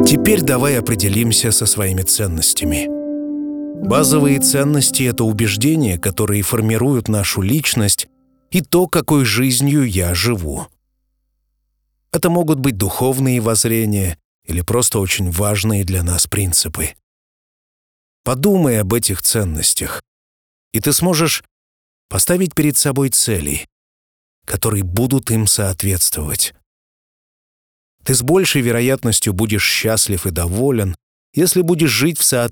Теперь давай определимся со своими ценностями. Базовые ценности — это убеждения, которые формируют нашу личность и то, какой жизнью я живу. Это могут быть духовные воззрения или просто очень важные для нас принципы. Подумай об этих ценностях, и ты сможешь поставить перед собой цели, которые будут им соответствовать. Ты с большей вероятностью будешь счастлив и доволен, если будешь жить в соответствии